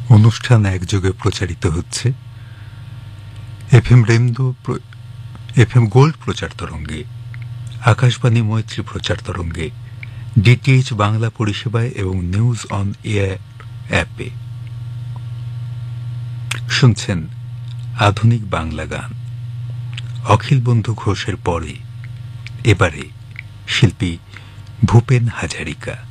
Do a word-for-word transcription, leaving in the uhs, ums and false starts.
অনুষ্ঠান একযোগে প্রচারিত হচ্ছে F M রেমদো, F M gold প্রচার তরঙ্গে, আকাশবাণী মৈত্রী প্রচার তরঙ্গে, ডিটিএইচ বাংলা পরিষেবায় এবং নিউজ অন এয়ার অ্যাপে শুনছেন আধুনিক বাংলা গান। অখিল বন্ধু ঘোষের পরে এবারে শিল্পী ভূপেন হাজারিকা।